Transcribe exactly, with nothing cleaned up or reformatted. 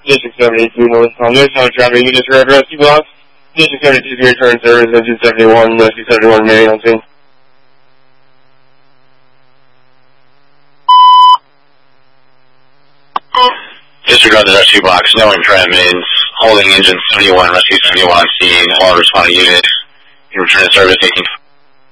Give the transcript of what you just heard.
District seventy-two North Palm. This on traffic units for rescue blocks. District seventy-two return service, engine seventy-one, rescue seventy-one, Marion on scene. Disregard the rescue box, knowing trends, holding engine seventy-one, rescue seventy-one on scene, all responding units, in return service eighteen.